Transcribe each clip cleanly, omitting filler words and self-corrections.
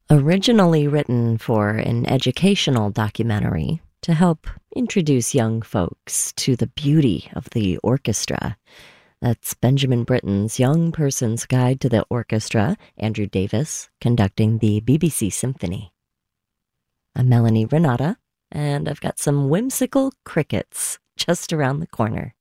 Originally written for an educational documentary to help introduce young folks to the beauty of the orchestra. That's Benjamin Britten's Young Person's Guide to the Orchestra, Andrew Davis conducting the BBC Symphony. I'm Melanie Renata, and I've got some whimsical crickets just around the corner.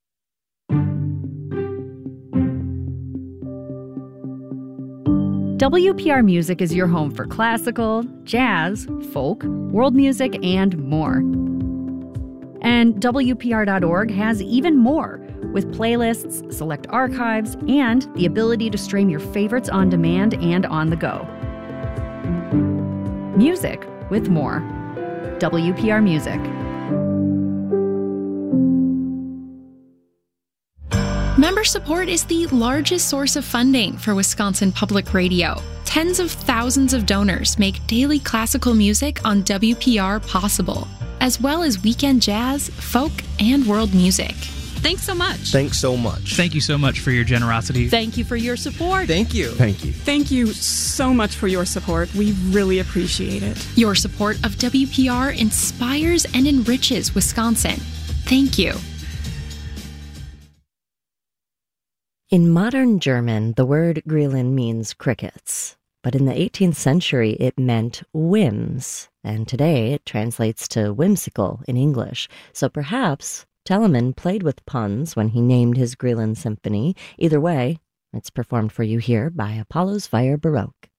WPR Music is your home for classical, jazz, folk, world music, and more. And WPR.org has even more, with playlists, select archives, and the ability to stream your favorites on demand and on the go. Music with more. WPR Music. Member support is the largest source of funding for Wisconsin Public Radio. Tens of thousands of donors make daily classical music on WPR possible, as well as weekend jazz, folk, and world music. Thanks so much. Thanks so much. Thank you so much for your generosity. Thank you for your support. Thank you. Thank you. Thank you so much for your support. We really appreciate it. Your support of WPR inspires and enriches Wisconsin. Thank you. In modern German, the word Grillen means crickets, but in the 18th century it meant whims, and today it translates to whimsical in English. So perhaps Telemann played with puns when he named his Grillen Symphony. Either way, it's performed for you here by Apollo's Fire Baroque.